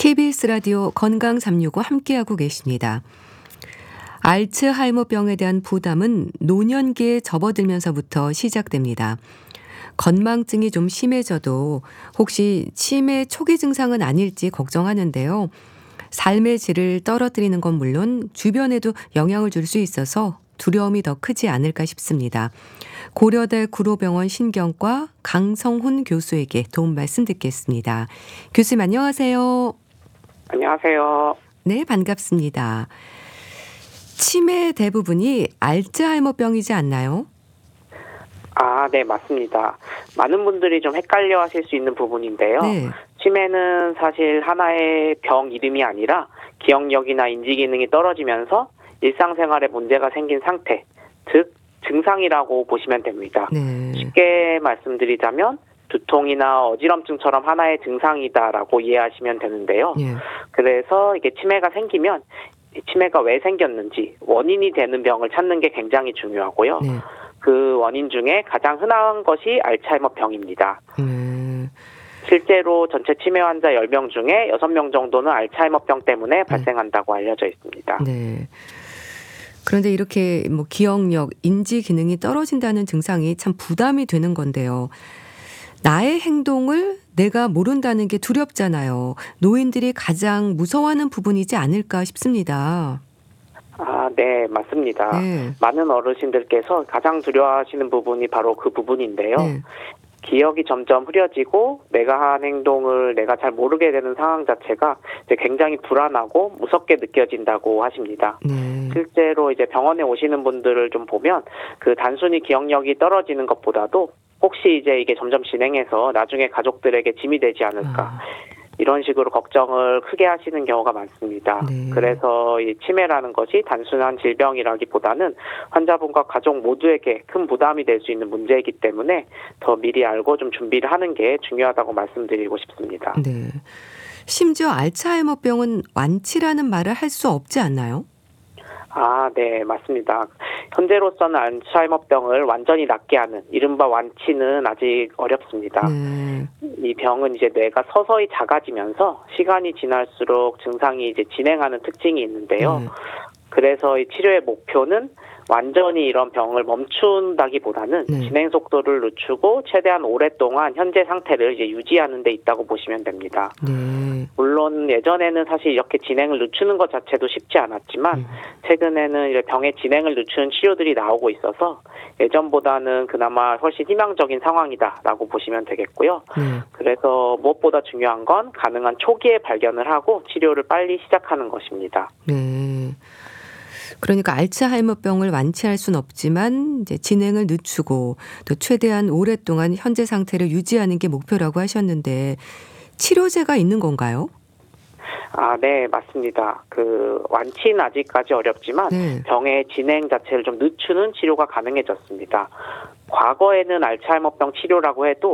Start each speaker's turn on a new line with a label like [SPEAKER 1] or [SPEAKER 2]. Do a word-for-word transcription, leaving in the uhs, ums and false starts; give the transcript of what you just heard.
[SPEAKER 1] 케이비에스 라디오 건강 삼육오 함께하고 계십니다. 알츠하이머병에 대한 부담은 노년기에 접어들면서부터 시작됩니다. 건망증이 좀 심해져도 혹시 치매 초기 증상은 아닐지 걱정하는데요. 삶의 질을 떨어뜨리는 건 물론 주변에도 영향을 줄 수 있어서 두려움이 더 크지 않을까 싶습니다. 고려대 구로병원 신경과 강성훈 교수에게 도움 말씀 듣겠습니다. 교수님 안녕하세요.
[SPEAKER 2] 안녕하세요.
[SPEAKER 1] 네, 반갑습니다. 치매의 대부분이 알츠하이머병이지 않나요?
[SPEAKER 2] 아, 네, 맞습니다. 많은 분들이 좀 헷갈려 하실 수 있는 부분인데요.
[SPEAKER 1] 네.
[SPEAKER 2] 치매는 사실 하나의 병 이름이 아니라 기억력이나 인지 기능이 떨어지면서 일상생활에 문제가 생긴 상태, 즉 증상이라고 보시면 됩니다.
[SPEAKER 1] 네.
[SPEAKER 2] 쉽게 말씀드리자면 두통이나 어지럼증처럼 하나의 증상이다라고 이해하시면 되는데요.
[SPEAKER 1] 예.
[SPEAKER 2] 그래서 이게 치매가 생기면 치매가 왜 생겼는지 원인이 되는 병을 찾는 게 굉장히 중요하고요.
[SPEAKER 1] 네.
[SPEAKER 2] 그 원인 중에 가장 흔한 것이 알츠하이머병입니다.
[SPEAKER 1] 네.
[SPEAKER 2] 실제로 전체 치매 환자 열 명 중에 여섯 명 정도는 알츠하이머병 때문에 발생한다고 알려져 있습니다.
[SPEAKER 1] 네. 그런데 이렇게 뭐 기억력, 인지 기능이 떨어진다는 증상이 참 부담이 되는 건데요. 나의 행동을 내가 모른다는 게 두렵잖아요. 노인들이 가장 무서워하는 부분이지 않을까 싶습니다.
[SPEAKER 2] 아, 네, 맞습니다.
[SPEAKER 1] 네.
[SPEAKER 2] 많은 어르신들께서 가장 두려워하시는 부분이 바로 그 부분인데요.
[SPEAKER 1] 네.
[SPEAKER 2] 기억이 점점 흐려지고 내가 한 행동을 내가 잘 모르게 되는 상황 자체가 이제 굉장히 불안하고 무섭게 느껴진다고 하십니다.
[SPEAKER 1] 네.
[SPEAKER 2] 실제로 이제 병원에 오시는 분들을 좀 보면 그 단순히 기억력이 떨어지는 것보다도 혹시 이제 이게 점점 진행해서 나중에 가족들에게 짐이 되지 않을까.
[SPEAKER 1] 아.
[SPEAKER 2] 이런 식으로 걱정을 크게 하시는 경우가 많습니다.
[SPEAKER 1] 네.
[SPEAKER 2] 그래서 이 치매라는 것이 단순한 질병이라기보다는 환자분과 가족 모두에게 큰 부담이 될 수 있는 문제이기 때문에 더 미리 알고 좀 준비를 하는 게 중요하다고 말씀드리고 싶습니다.
[SPEAKER 1] 네. 심지어 알츠하이머병은 완치라는 말을 할 수 없지 않나요?
[SPEAKER 2] 아, 네, 맞습니다. 현재로서는 알츠하이머병을 완전히 낫게 하는 이른바 완치는 아직 어렵습니다.
[SPEAKER 1] 네.
[SPEAKER 2] 이 병은 이제 뇌가 서서히 작아지면서 시간이 지날수록 증상이 이제 진행하는 특징이 있는데요.
[SPEAKER 1] 네.
[SPEAKER 2] 그래서 이 치료의 목표는 완전히 이런 병을 멈춘다기보다는
[SPEAKER 1] 네.
[SPEAKER 2] 진행 속도를 늦추고 최대한 오랫동안 현재 상태를 이제 유지하는 데 있다고 보시면 됩니다.
[SPEAKER 1] 네.
[SPEAKER 2] 물론 예전에는 사실 이렇게 진행을 늦추는 것 자체도 쉽지 않았지만
[SPEAKER 1] 음.
[SPEAKER 2] 최근에는 이제 병의 진행을 늦추는 치료들이 나오고 있어서 예전보다는 그나마 훨씬 희망적인 상황이다라고 보시면 되겠고요.
[SPEAKER 1] 네.
[SPEAKER 2] 그래서 무엇보다 중요한 건 가능한 초기에 발견을 하고 치료를 빨리 시작하는 것입니다.
[SPEAKER 1] 네. 그러니까 알츠하이머병을 완치할 수는 없지만 이제 진행을 늦추고 또 최대한 오랫동안 현재 상태를 유지하는 게 목표라고 하셨는데 치료제가 있는 건가요?
[SPEAKER 2] 아, 네, 맞습니다. 그 완치는 아직까지 어렵지만
[SPEAKER 1] 네.
[SPEAKER 2] 병의 진행 자체를 좀 늦추는 치료가 가능해졌습니다. 과거에는 알츠하이머병 치료라고 해도